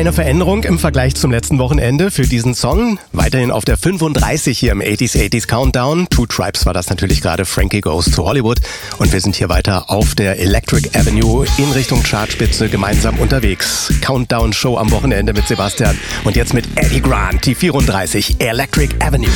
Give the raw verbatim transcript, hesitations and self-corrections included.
Keine Veränderung im Vergleich zum letzten Wochenende für diesen Song. Weiterhin auf der fünfunddreißig hier im achtziger achtziger Countdown. Two Tribes war das natürlich gerade, Frankie Goes to Hollywood. Und wir sind hier weiter auf der Electric Avenue in Richtung Chartspitze gemeinsam unterwegs. Countdown-Show am Wochenende mit Sebastian. Und jetzt mit Eddie Grant, die vierunddreißig, Electric Avenue.